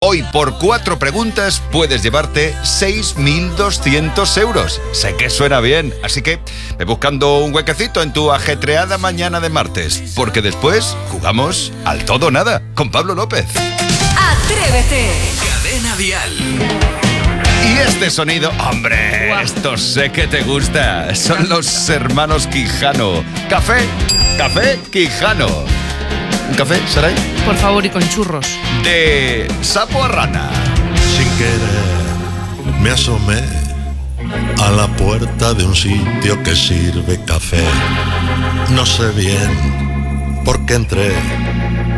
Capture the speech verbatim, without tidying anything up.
Hoy por cuatro preguntas puedes llevarte seis mil doscientos euros. Sé que suena bien, así que ve buscando un huequecito en tu ajetreada mañana de martes, porque después jugamos al todo o nada con Pablo López. ¡Atrévete! Cadena Dial. Y este sonido, hombre, wow. Esto sé que te gusta. Son los hermanos Quijano. Café, café Quijano. ¿Un café, Saray? Por favor, y con churros. De sapo a rana. Sin querer me asomé a la puerta de un sitio que sirve café. No sé bien por qué entré,